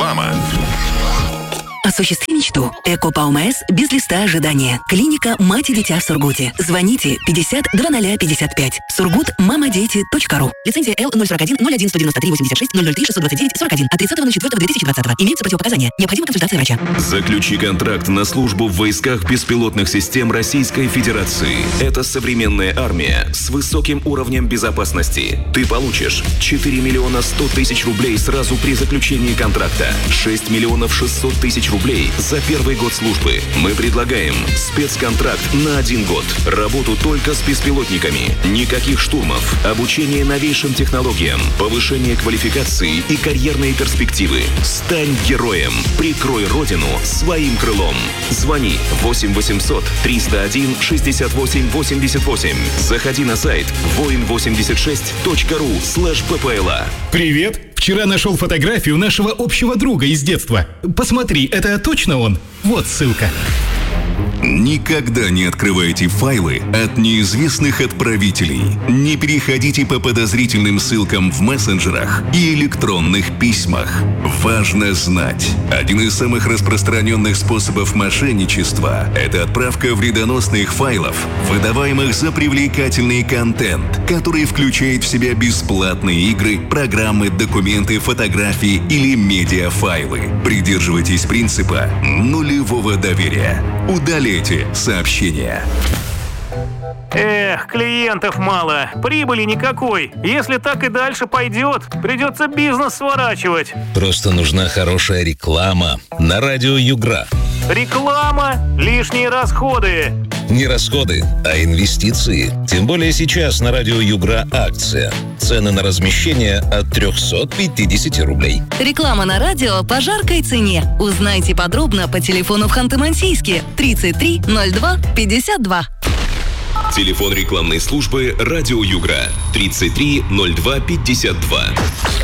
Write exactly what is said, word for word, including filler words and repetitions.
Мама. Осуществи мечту. Эко-ПАОМС без листа ожидания. Клиника «Мать и дитя» в Сургуте. Звоните пятьдесят двадцать пятьдесят пять. Сургут мамадети точка ру. Лицензия Л ноль сорок один ноль один сто девяносто три восемьдесят шесть ноль ноль три шестьсот двадцать девять сорок один от тридцатого ноль четвёртого две тысячи двадцатого. Имеются противопоказания. Необходима консультация врача. Заключи контракт на службу в войсках беспилотных систем Российской Федерации. Это современная армия с высоким уровнем безопасности. Ты получишь четыре миллиона сто тысяч рублей сразу при заключении контракта, шесть миллионов шестьсот тысяч рублей за первый год службы. Мы предлагаем спецконтракт на один год. Работу только с беспилотниками. Никаких штурмов. Обучение новейшим технологиям. Повышение квалификации и карьерные перспективы. Стань героем. Прикрой родину своим крылом. Звони восемь восемьсот триста один шестьдесят восемь восемьдесят восемь. Заходи на сайт воин восемьдесят шесть точка ру слэш ППЛА. Привет! Вчера нашел фотографию нашего общего друга из детства. Посмотри, это точно он? Вот ссылка. Никогда не открывайте файлы от неизвестных отправителей. Не переходите по подозрительным ссылкам в мессенджерах и электронных письмах. Важно знать. Один из самых распространенных способов мошенничества – это отправка вредоносных файлов, выдаваемых за привлекательный контент, который включает в себя бесплатные игры, программы, документы, фотографии или медиафайлы. Придерживайтесь принципа нулевого доверия. Удалите сообщения. Эх, клиентов мало, прибыли никакой. Если так и дальше пойдет, придется бизнес сворачивать. Просто нужна хорошая реклама на радио Югра. Реклама? Лишние расходы. Не расходы, а инвестиции. Тем более сейчас на радио Югра акция. Цены на размещение от триста пятьдесят рублей. Реклама на радио по жаркой цене. Узнайте подробно по телефону в Ханты-Мансийске тридцать три ноль два пятьдесят два. Телефон рекламной службы «Радио Югра» тридцать три ноль два пятьдесят два.